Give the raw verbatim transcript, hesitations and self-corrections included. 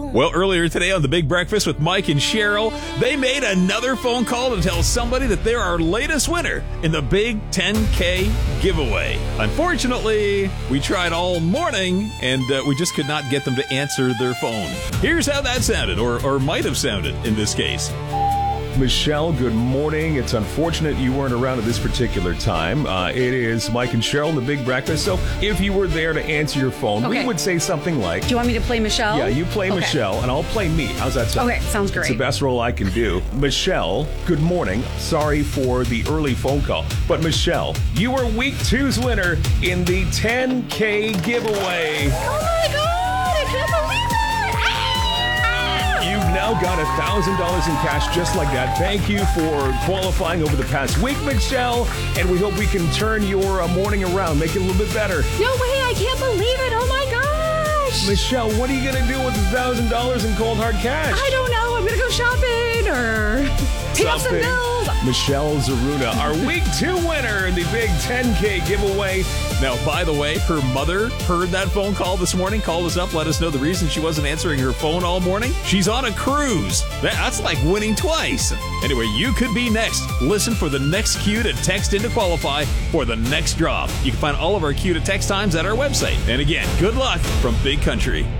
Well, earlier today on The Big Breakfast with Mike and Cheryl, they made another phone call to tell somebody that they're our latest winner in the Big ten K giveaway. Unfortunately, we tried all morning, and uh, we just could not get them to answer their phone. Here's how that sounded, or, or might have sounded in this case. Michelle, good morning. It's unfortunate you weren't around at this particular time. Uh, it is Mike and Cheryl in The Big Breakfast. So if you were there to answer your phone, okay. we would say something like... Do you want me to play Michelle? Yeah, you play okay. Michelle, and I'll play me. How's that sound? Okay, sounds great. It's the best role I can do. Michelle, good morning. Sorry for the early phone call. But Michelle, you are week two's winner in the ten K giveaway. Oh my God, I can't believe it! You've now got one thousand dollars in cash just like that. Thank you for qualifying over the past week, Michelle, and we hope we can turn your uh, morning around, make it a little bit better. No way, I can't believe it. Oh my gosh. Michelle, what are you going to do with one thousand dollars in cold hard cash? I don't know. I'm going to go shopping or pick up some bills. Michelle Zaruna, our week two winner in the Big ten K giveaway. Now, by the way, her mother heard that phone call this morning, called us up, let us know the reason she wasn't answering her phone all morning. She's on a cruise. That, that's like winning twice. Anyway, you could be next. Listen for the next cue to text in to qualify for the next drop. You can find all of our cue to text times at our website. And again, good luck from Big Country.